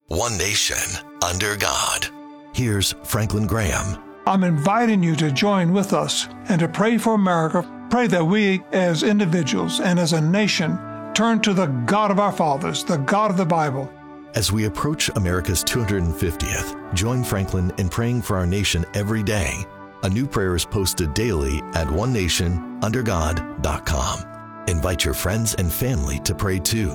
One nation, under God. Here's Franklin Graham. I'm inviting you to join with us and to pray for America. Pray that we as individuals and as a nation turn to the God of our fathers, the God of the Bible. As we approach America's 250th, join Franklin in praying for our nation every day. A new prayer is posted daily at onenationundergod.com. Invite your friends and family to pray too.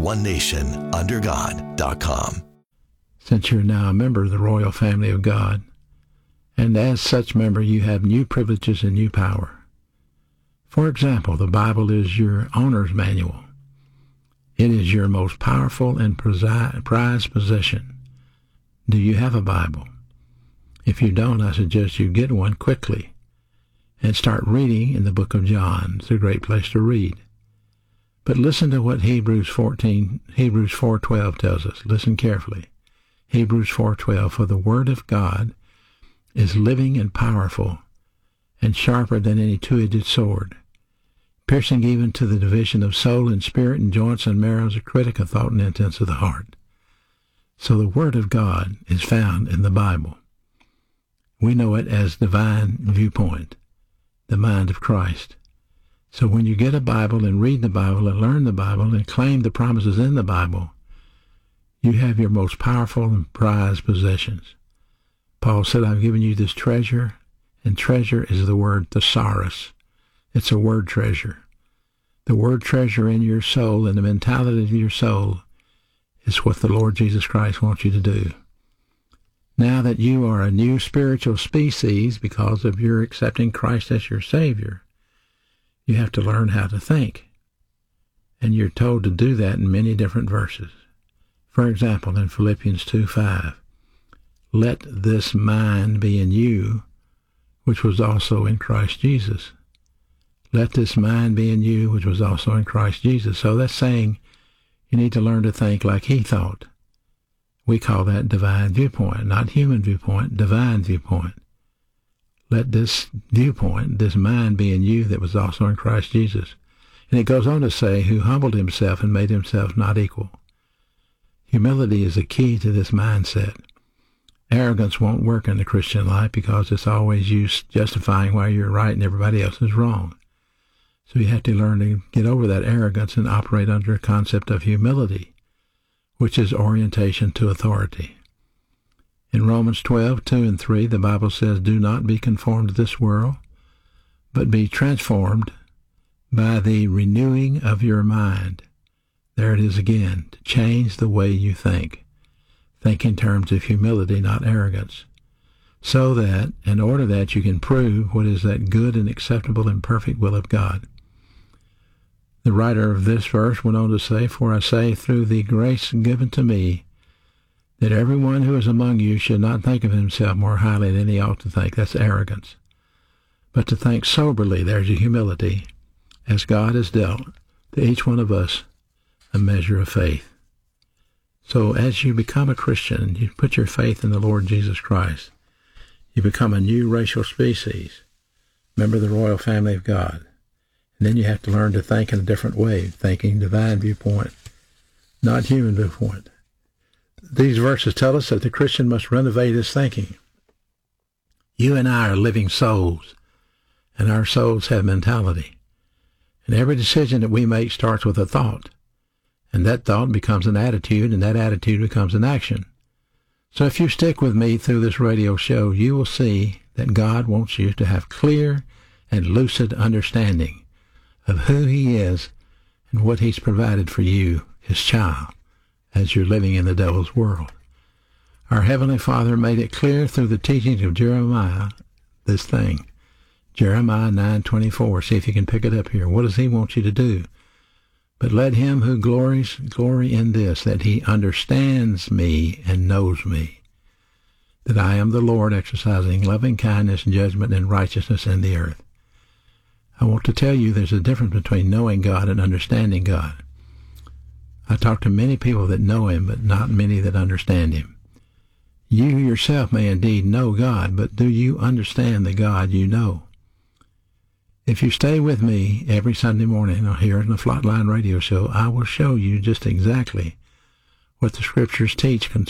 onenationundergod.com. Since you're now a member of the royal family of God, and as such member you have new privileges and new power. For example, the Bible is your owner's manual. It is your most powerful and prized possession. Do you have a Bible? If you don't, I suggest you get one quickly and start reading in the book of John. It's a great place to read. But listen to what Hebrews 4:12 tells us. Listen carefully. Hebrews 4:12, for the word of God is living and powerful and sharper than any two-edged sword, piercing even to the division of soul and spirit and joints and marrows, a critic of thought and intents of the heart. So the word of God is found in the Bible. We know it as divine viewpoint, the mind of Christ. So when you get a Bible and read the Bible and learn the Bible and claim the promises in the Bible, you have your most powerful and prized possessions. Paul said, I've given you this treasure, and treasure is the word thesaurus. It's a word treasure. The word treasure in your soul and the mentality of your soul is what the Lord Jesus Christ wants you to do. Now that you are a new spiritual species because of your accepting Christ as your Savior, you have to learn how to think. And you're told to do that in many different verses. For example, in Philippians 2:5, let this mind be in you, which was also in Christ Jesus. Let this mind be in you, which was also in Christ Jesus. So that's saying you need to learn to think like he thought. We call that divine viewpoint, not human viewpoint, divine viewpoint. Let this viewpoint, this mind be in you that was also in Christ Jesus. And it goes on to say, who humbled himself and made himself not equal. Humility is the key to this mindset. Arrogance won't work in the Christian life because it's always you justifying why you're right and everybody else is wrong. So you have to learn to get over that arrogance and operate under a concept of humility, which is orientation to authority. In Romans 12:2-3, the Bible says, do not be conformed to this world, but be transformed by the renewing of your mind. There it is again, to change the way you think. Think in terms of humility, not arrogance. So that, in order that you can prove what is that good and acceptable and perfect will of God. The writer of this verse went on to say, for I say through the grace given to me, that everyone who is among you should not think of himself more highly than he ought to think. That's arrogance. But to think soberly, there's a humility, as God has dealt to each one of us a measure of faith. So as you become a Christian, you put your faith in the Lord Jesus Christ, you become a new racial species, member of the royal family of God. And then you have to learn to think in a different way, thinking divine viewpoint, not human viewpoint. These verses tell us that the Christian must renovate his thinking. You and I are living souls, and our souls have mentality. And every decision that we make starts with a thought. And that thought becomes an attitude, and that attitude becomes an action. So if you stick with me through this radio show, you will see that God wants you to have clear and lucid understanding of who he is and what he's provided for you, his child, as you're living in the devil's world. Our Heavenly Father made it clear through the teachings of Jeremiah, this thing. Jeremiah 9:24. See if you can pick it up here. What does he want you to do? But let him who glories glory in this, that he understands me and knows me, that I am the Lord exercising loving kindness, judgment, and righteousness in the earth. I want to tell you there's a difference between knowing God and understanding God. I talk to many people that know him, but not many that understand him. You yourself may indeed know God, but do you understand the God you know? If you stay with me every Sunday morning here on the Flatline Radio Show, I will show you just exactly what the Scriptures teach